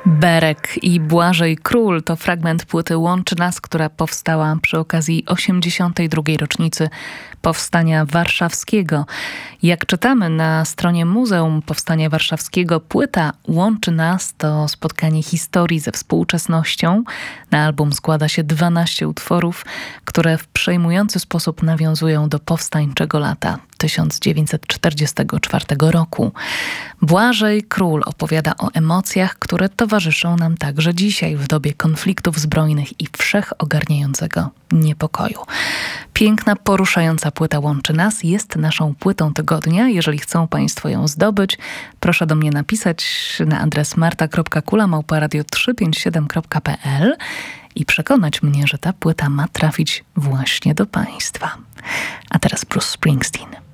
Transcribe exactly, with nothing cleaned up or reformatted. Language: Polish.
Berek i Błażej Król to fragment płyty Łączy Nas, która powstała przy okazji osiemdziesiątej drugiej rocznicy Powstania Warszawskiego. Jak czytamy na stronie Muzeum Powstania Warszawskiego, płyta Łączy Nas to spotkanie historii ze współczesnością. Na album składa się dwanaście utworów, które w przejmujący sposób nawiązują do powstańczego lata tysiąc dziewięćset czterdziestego czwartego roku. Błażej Król opowiada o emocjach, które towarzyszą nam także dzisiaj w dobie konfliktów zbrojnych i wszechogarniającego niepokoju. Piękna, poruszająca płyta Łączy Nas jest naszą płytą tygodnia. Jeżeli chcą Państwo ją zdobyć, proszę do mnie napisać na adres marta kropka kula małpa radio trzysta pięćdziesiąt siedem kropka p l i przekonać mnie, że ta płyta ma trafić właśnie do Państwa. A teraz Bruce Springsteen.